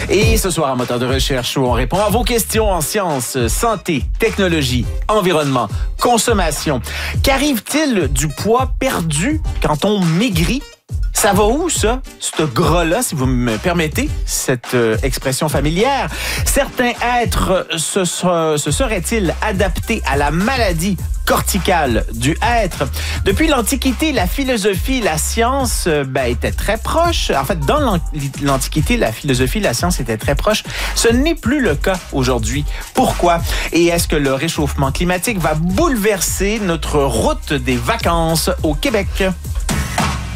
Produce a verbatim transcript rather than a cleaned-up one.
Et ce soir, en moteur de recherche, où on répond à vos questions en sciences, santé, technologie, environnement, consommation. Qu'arrive-t-il du poids perdu quand on maigrit? Ça va où, ça? Ce gras-là, si vous me permettez cette euh, expression familière. Certains êtres se, se, se seraient-ils adaptés à la maladie corticale du être? Depuis l'Antiquité, la philosophie, la science euh, ben, étaient très proches. En fait, dans l'Antiquité, la philosophie, la science étaient très proches. Ce n'est plus le cas aujourd'hui. Pourquoi? Et est-ce que le réchauffement climatique va bouleverser notre route des vacances au Québec?